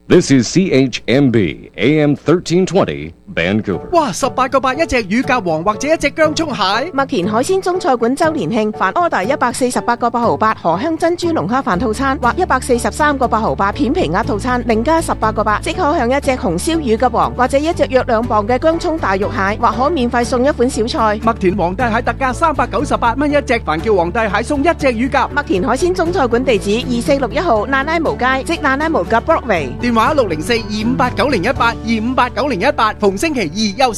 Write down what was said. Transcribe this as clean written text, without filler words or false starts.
This is CHMB AM 1320 Vancouver。 哇，18個8一隻乳鴿王或者一隻薑蔥蟹。 麥田海鮮中菜館周年慶，凡 order 148個8毫8河香珍珠龍蝦飯套餐或143個8毫8片皮鴨套餐，另加18個8，即可享一隻紅燒乳鴿王或者一隻約2磅嘅薑蔥大肉蟹，或可免費送一款小菜。 麥田皇帝蟹特價398蚊一隻，凡叫皇帝蟹送一隻乳鴿。 麥田海鮮中菜館地址2461號那拉無街，即那拉無夾 Broadway。 電話604-258-9018，258-9018，逢星期二休息。